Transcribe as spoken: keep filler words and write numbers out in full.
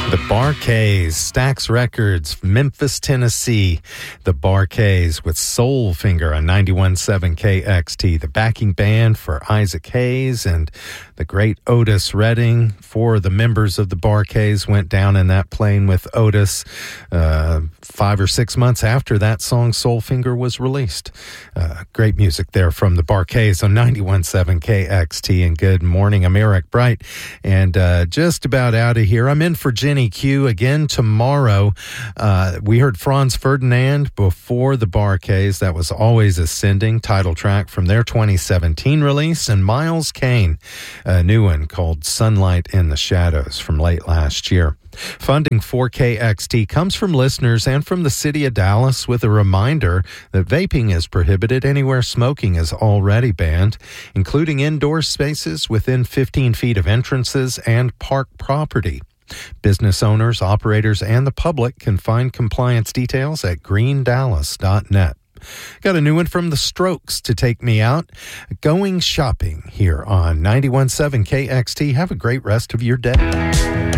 The Bar-Kays, Stax Records, Memphis, Tennessee. The Bar-Kays with Soul Finger on ninety-one point seven K X T. The backing band for Isaac Hayes and the great Otis Redding. Four of the members of the Bar-Kays went down in that plane with Otis uh, five or six months after that song Soul Finger was released. Uh, great music there from the Bar-Kays on ninety-one point seven K X T. And good morning, I'm Eric Bright, and uh, just about out of here. I'm in for Jenny Q again tomorrow. Uh, we heard Franz Ferdinand before the Bar-Kays. That was Always Ascending, title track from their twenty seventeen release. And Miles Kane, a new one called Sunlight in the Shadows from late last year. Funding for K X T comes from listeners and from the city of Dallas, with a reminder that vaping is prohibited anywhere smoking is already banned, including indoor spaces within fifteen feet of entrances and park property. Business owners, operators, and the public can find compliance details at green dallas dot net. Got a new one from The Strokes to take me out. Going shopping here on ninety-one point seven K X T. Have a great rest of your day.